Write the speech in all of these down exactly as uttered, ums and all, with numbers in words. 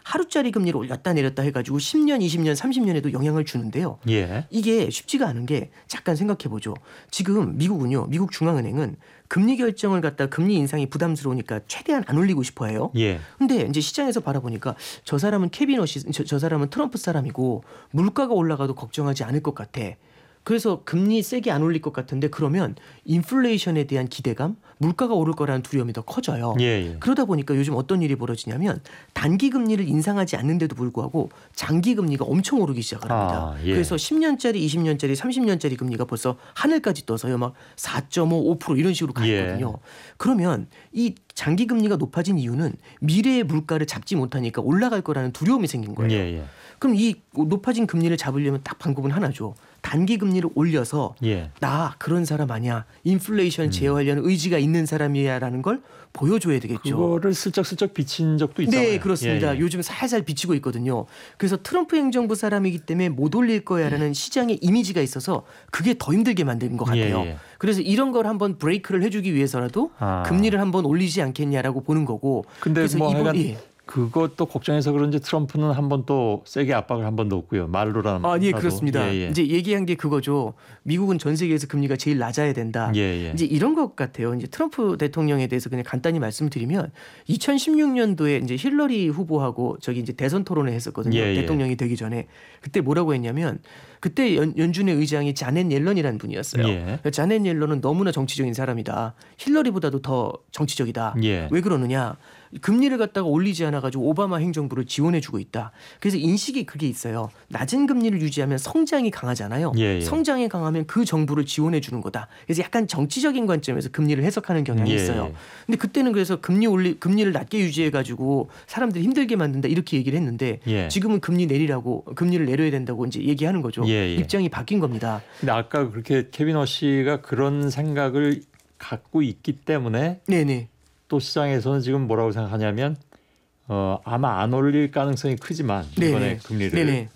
하루짜리 금리를 올렸다 내렸다 해가지고 십 년, 이십 년, 삼십 년에도 영향을 주는데요. 예. 이게 쉽지가 않은 게 잠깐 생각해 보죠. 지금 미국은요. 미국 중앙은행은 금리 결정을 갖다 금리 인상이 부담스러우니까 최대한 안 올리고 싶어 해요. 예. 근데 이제 시장에서 바라보니까 저 사람은 케빈 어시, 저, 저 사람은 트럼프 사람이고 물가가 올라가도 걱정하지 않을 것 같아. 그래서 금리 세게 안 올릴 것 같은데 그러면 인플레이션에 대한 기대감, 물가가 오를 거라는 두려움이 더 커져요. 예, 예. 그러다 보니까 요즘 어떤 일이 벌어지냐면 단기 금리를 인상하지 않는데도 불구하고 장기 금리가 엄청 오르기 시작합니다. 아, 예. 그래서 십 년짜리, 이십 년짜리, 삼십 년짜리 금리가 벌써 하늘까지 떠서요. 막 사 점 오, 오 퍼센트 이런 식으로 가 있거든요. 예. 그러면 이 장기 금리가 높아진 이유는 미래의 물가를 잡지 못하니까 올라갈 거라는 두려움이 생긴 거예요. 예, 예. 그럼 이 높아진 금리를 잡으려면 딱 방법은 하나죠. 단기 금리를 올려서 예. 나 그런 사람 아니야. 인플레이션 제어하려는 음. 의지가 있는 사람이야라는 걸 보여줘야 되겠죠. 그거를 슬쩍슬쩍 비친 적도 있잖아요. 네, 그렇습니다. 예, 예. 요즘 살살 비치고 있거든요. 그래서 트럼프 행정부 사람이기 때문에 못 올릴 거야라는 음. 시장의 이미지가 있어서 그게 더 힘들게 만든 것 같아요. 예, 예. 그래서 이런 걸 한번 브레이크를 해주기 위해서라도 아. 금리를 한번 올리지 않겠냐라고 보는 거고. 근데 그래서 뭐 이번, 예. 그것도 걱정해서 그런지 트럼프는 한 번 또 세게 압박을 한 번 넣었고요. 말로라도. 아, 예, 그렇습니다. 예, 예. 이제 얘기한 게 그거죠. 미국은 전 세계에서 금리가 제일 낮아야 된다. 예, 예. 이제 이런 것 같아요. 이제 트럼프 대통령에 대해서 그냥 간단히 말씀드리면 이천십육 년도에 이제 힐러리 후보하고 저기 이제 대선 토론을 했었거든요. 예, 예. 대통령이 되기 전에. 그때 뭐라고 했냐면 그때 연, 연준의 의장이 자넷 옐런이라는 분이었어요. 예. 자넷 옐런은 너무나 정치적인 사람이다. 힐러리보다도 더 정치적이다. 예. 왜 그러느냐? 금리를 갖다가 올리지 않아가지고 오바마 행정부를 지원해주고 있다. 그래서 인식이 그게 있어요. 낮은 금리를 유지하면 성장이 강하잖아요. 예, 예. 성장이 강하면 그 정부를 지원해주는 거다. 그래서 약간 정치적인 관점에서 금리를 해석하는 경향이 예, 있어요. 예. 근데 그때는 그래서 금리 올리 금리를 낮게 유지해가지고 사람들이 힘들게 만든다 이렇게 얘기를 했는데 예. 지금은 금리 내리라고 금리를 내려야 된다고 이제 얘기하는 거죠. 예, 예. 입장이 바뀐 겁니다. 근데 아까 그렇게 케빈 어시가 그런 생각을 갖고 있기 때문에 네네. 또 시장에서는 지금 뭐라고 생각하냐면 어, 아마 안 올릴 가능성이 크지만 네네. 이번에 금리를 네네.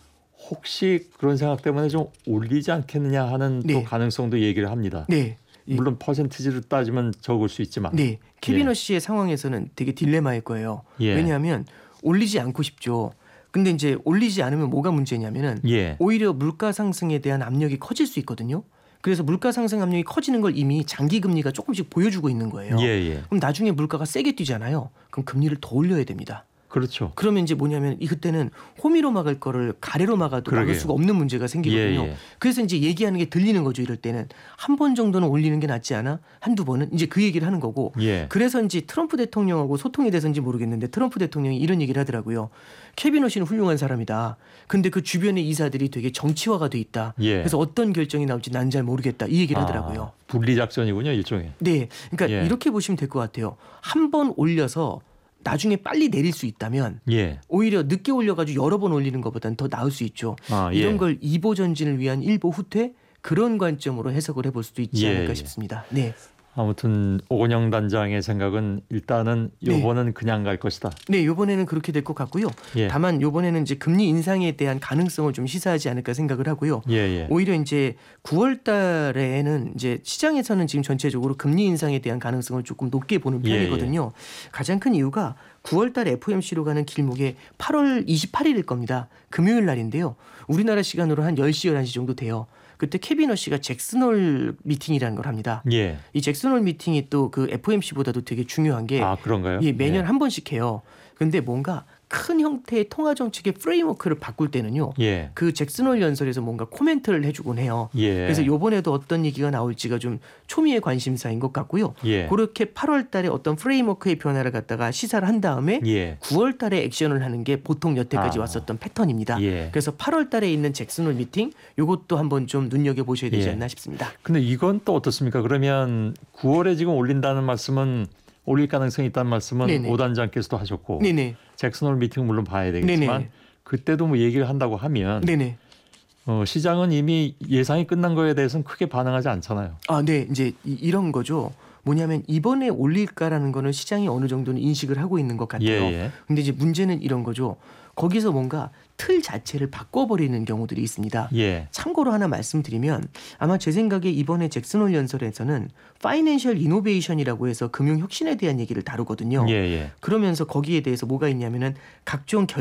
혹시 그런 생각 때문에 좀 올리지 않겠느냐 하는 네. 또 가능성도 얘기를 합니다. 네. 물론 퍼센티지로 따지면 적을 수 있지만. 네. 케빈 예. 어시의 상황에서는 되게 딜레마일 거예요. 예. 왜냐하면 올리지 않고 싶죠. 근데 이제 올리지 않으면 뭐가 문제냐면은 예. 오히려 물가 상승에 대한 압력이 커질 수 있거든요. 그래서 물가 상승 압력이 커지는 걸 이미 장기 금리가 조금씩 보여주고 있는 거예요. 예, 예. 그럼 나중에 물가가 세게 뛰잖아요. 그럼 금리를 더 올려야 됩니다. 그렇죠. 그러면 이제 뭐냐면 이 그때는 호미로 막을 거를 가래로 막아도 그러게요. 막을 수가 없는 문제가 생기거든요. 예, 예. 그래서 이제 얘기하는 게 들리는 거죠. 이럴 때는 한 번 정도는 올리는 게 낫지 않아? 한두 번은 이제 그 얘기를 하는 거고. 예. 그래서 이제 트럼프 대통령하고 소통이 돼서인지 모르겠는데 트럼프 대통령이 이런 얘기를 하더라고요. 케빈 어시는 훌륭한 사람이다. 근데 그 주변의 이사들이 되게 정치화가 돼 있다. 예. 그래서 어떤 결정이 나올지 난 잘 모르겠다. 이 얘기를 하더라고요. 아, 분리 작전이군요, 일종의. 네, 그러니까 예. 이렇게 보시면 될 것 같아요. 한 번 올려서 나중에 빨리 내릴 수 있다면 예. 오히려 늦게 올려가지고 여러 번 올리는 것보다는 더 나을 수 있죠. 아, 예. 이런 걸 이보 전진을 위한 일보 후퇴 그런 관점으로 해석을 해볼 수도 있지 예, 않을까 예. 싶습니다. 네. 아무튼 오건영 단장의 생각은 일단은 요번은 네. 그냥 갈 것이다. 네, 이번에는 그렇게 될 것 같고요. 예. 다만 이번에는 이제 금리 인상에 대한 가능성을 좀 시사하지 않을까 생각을 하고요. 예, 예. 오히려 이제 구월 달에는 이제 시장에서는 지금 전체적으로 금리 인상에 대한 가능성을 조금 높게 보는 편이거든요. 예, 예. 가장 큰 이유가 구월 달 에프오엠씨로 가는 길목에 팔월 이십팔일일 겁니다. 금요일 날인데요. 우리나라 시간으로 한 열 시, 열한 시 정도 돼요. 그때 케빈 어시가 잭슨홀 미팅이라는 걸 합니다. 예. 이 잭슨홀 미팅이 또 그 에프오엠씨보다도 되게 중요한 게 아, 그런가요? 예, 매년 예. 한 번씩 해요. 근데 뭔가 큰 형태의 통화 정책의 프레임워크를 바꿀 때는요. 예. 그 잭슨홀 연설에서 뭔가 코멘트를 해주곤 해요. 예. 그래서 이번에도 어떤 얘기가 나올지가 좀 초미의 관심사인 것 같고요. 예. 그렇게 팔월 달에 어떤 프레임워크의 변화를 갖다가 시사를 한 다음에 예. 구월 달에 액션을 하는 게 보통 여태까지 아. 왔었던 패턴입니다. 예. 그래서 팔월 달에 있는 잭슨홀 미팅 이것도 한번 좀 눈여겨보셔야 되지 예. 않나 싶습니다. 근데 이건 또 어떻습니까? 그러면 구월에 지금 올린다는 말씀은 올릴 가능성이 있다는 말씀은 네네. 오 단장께서도 하셨고 네네. 잭슨홀 미팅 물론 봐야 되겠지만 네네. 그때도 뭐 얘기를 한다고 하면 네네. 어, 시장은 이미 예상이 끝난 거에 대해서는 크게 반응하지 않잖아요. 아, 네. 이제 이, 이런 거죠. 뭐냐면 이번에 올릴까라는 거는 시장이 어느 정도는 인식을 하고 있는 것 같아요. 예, 예. 근데 이제 문제는 이런 거죠. 거기서 뭔가 틀 자체를 바꿔버리는 경우들이 있습니다. 예. 참고로 하나 말씀드리면 아마 제 생각에 이번에 잭슨홀 연설에서는 파이낸셜 이노베이션이라고 해서 금융 혁신에 대한 얘기를 다루거든요. 예, 예. 그러면서 거기에 대해서 뭐가 있냐면은 각종